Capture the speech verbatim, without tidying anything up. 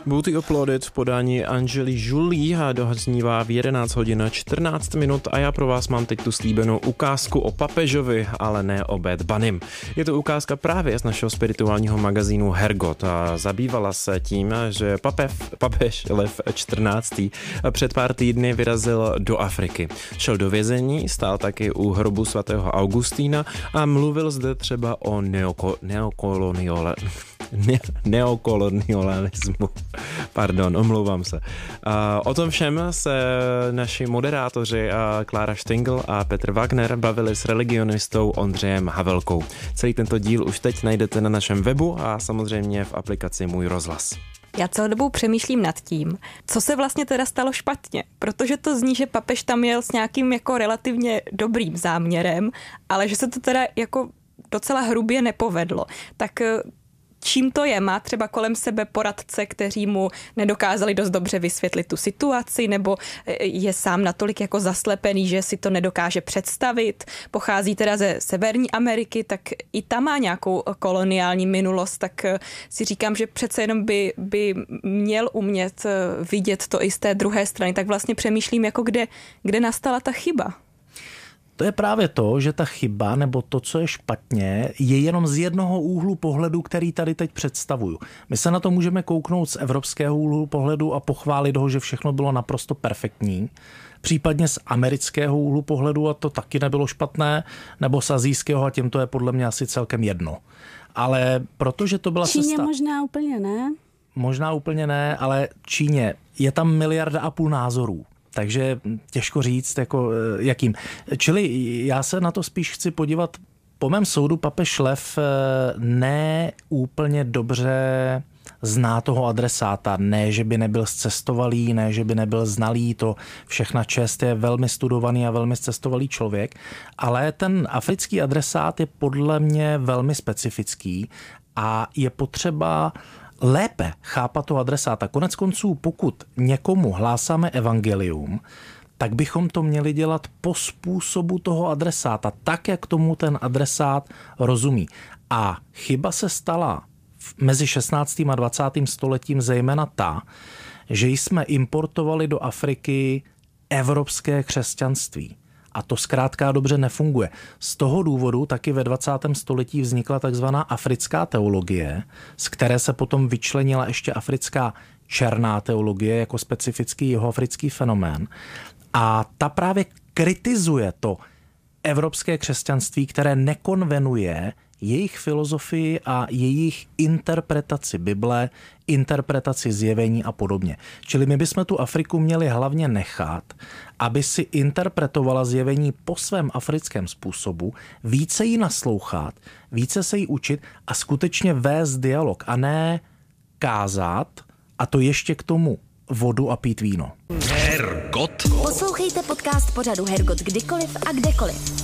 Booty Uploaded v podání Angely Jolie doznívá v jedenáct hodin čtrnáct minut a já pro vás mám teď tu slíbenou ukázku o papežovi, ale ne o Bad Bunnym. Je to ukázka právě z našeho spirituálního magazínu Hergot a zabývala se tím, že papev, papež Lev čtrnáctý před pár týdny vyrazil do Afriky. Šel do vězení, stál taky u hrobu svatého Augustína a mluvil zde třeba o neoko, neokoloniole, ne, neokolonialismu. Pardon, omlouvám se. A o tom všem se naši moderátoři Klára Štingl a Petr Wagner bavili s religionistou Ondřejem Havelkou. Celý tento díl už teď najdete na našem webu a samozřejmě v aplikaci Můj rozhlas. Já celou dobu přemýšlím nad tím, co se vlastně teda stalo špatně, protože to zní, že papež tam jel s nějakým jako relativně dobrým záměrem, ale že se to teda jako docela hrubě nepovedlo. Tak čím to je? Má třeba kolem sebe poradce, kteří mu nedokázali dost dobře vysvětlit tu situaci, nebo je sám natolik jako zaslepený, že si to nedokáže představit? Pochází teda ze Severní Ameriky, tak i tam má nějakou koloniální minulost, tak si říkám, že přece jenom by, by měl umět vidět to i z té druhé strany. Tak vlastně přemýšlím, jako kde, kde nastala ta chyba. To je právě to, že ta chyba nebo to, co je špatně, je jenom z jednoho úhlu pohledu, který tady teď představuju. My se na to můžeme kouknout z evropského úhlu pohledu a pochválit ho, že všechno bylo naprosto perfektní. Případně z amerického úhlu pohledu a to taky nebylo špatné, nebo z asijského a tím to je podle mě asi celkem jedno. Ale protože to byla Číně cesta... možná úplně ne. Možná úplně ne, ale Číně je tam miliarda a půl názorů. Takže těžko říct, jako jakým. Čili já se na to spíš chci podívat, po mém soudu papež Lev ne úplně dobře zná toho adresáta. Ne, že by nebyl zcestovalý, ne, že by nebyl znalý, to všechna čest, je velmi studovaný a velmi zcestovalý člověk, ale ten africký adresát je podle mě velmi specifický a je potřeba lépe chápat toho adresáta. Konec konců, pokud někomu hlásáme evangelium, tak bychom to měli dělat po způsobu toho adresáta, tak, jak tomu ten adresát rozumí. A chyba se stala mezi šestnáctým a dvacátým stoletím zejména ta, že jsme importovali do Afriky evropské křesťanství. A to zkrátka dobře nefunguje. Z toho důvodu taky ve dvacátém století vznikla takzvaná africká teologie, z které se potom vyčlenila ještě africká černá teologie jako specifický jihoafrický fenomén. A ta právě kritizuje to evropské křesťanství, které nekonvenuje jejich filozofii a jejich interpretaci Bible, interpretaci zjevení a podobně. Čili my bychom tu Afriku měli hlavně nechat, aby si interpretovala zjevení po svém africkém způsobu, více jí naslouchat, více se jí učit a skutečně vést dialog a ne kázat, a to ještě k tomu vodu a pít víno. Hergot. Poslouchejte podcast pořadu Hergot kdykoliv a kdekoliv.